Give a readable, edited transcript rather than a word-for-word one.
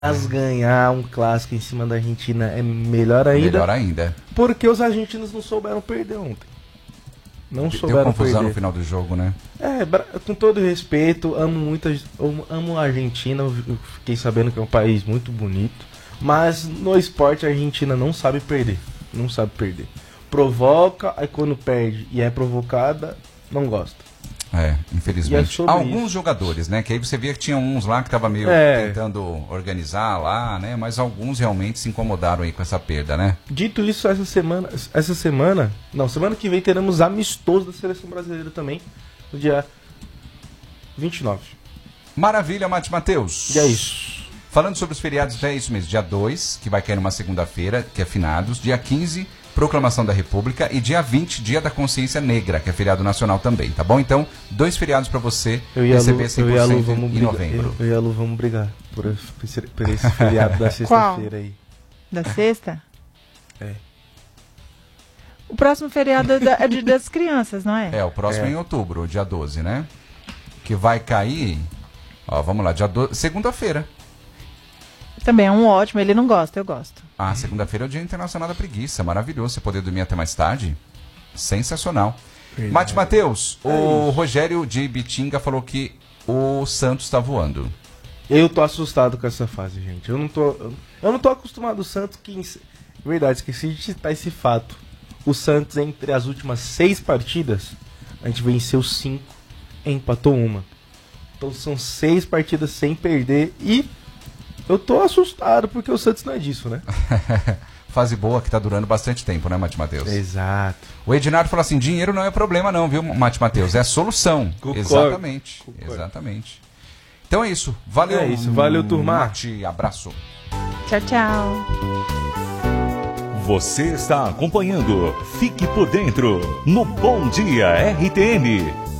Mas ganhar um clássico em cima da Argentina é melhor ainda. Melhor ainda. Porque os argentinos não souberam perder ontem. Não Deu souberam confusão perder. no final do jogo, né? Com todo respeito, amo a Argentina, eu fiquei sabendo que é um país muito bonito, mas no esporte a Argentina não sabe perder, não sabe perder. Provoca, aí quando perde e é provocada, não gosta. Infelizmente. Alguns isso. jogadores, né? Que aí você via que tinha uns lá que tava meio tentando organizar lá, né? Mas alguns realmente se incomodaram aí com essa perda, né? Dito isso, semana que vem teremos amistoso da Seleção Brasileira também, no dia 29. Maravilha, Mate Matheus. E é isso. Falando sobre os feriados, é isso mesmo. Dia 2, que vai cair numa segunda-feira, que é finados. Dia 15, Proclamação da República. E dia 20, Dia da Consciência Negra, que é feriado nacional também, tá bom? Então, 2 feriados pra você receber 100% em novembro. Eu e a Lu vamos brigar por esse feriado da sexta-feira aí. Da sexta? É. O próximo feriado é das crianças, não é? O próximo é em outubro, dia 12, né? Que vai cair... Ó, vamos lá, dia 12, segunda-feira. Também é um ótimo, ele não gosta, eu gosto. Segunda-feira é o Dia Internacional da Preguiça. Maravilhoso, você poder dormir até mais tarde. Sensacional. Mate Matheus, o Rogério de Bitinga falou que o Santos tá voando. Eu tô assustado com essa fase, gente. Eu não tô acostumado ao Santos verdade, esqueci de citar esse fato. O Santos, entre as últimas 6 partidas, a gente venceu 5 e empatou 1. Então são 6 partidas sem perder e eu tô assustado porque o Santos não é disso, né? Fase boa que tá durando bastante tempo, né, Mate Matheus? Exato. O Ednardo falou assim, dinheiro não é problema não, viu, Mate Matheus? É a solução. Concordo. Exatamente. Concordo. Exatamente. Então é isso. Valeu. É isso. Valeu, turma. Mate, abraço. Tchau, tchau. Você está acompanhando Fique por Dentro no Bom Dia RTM.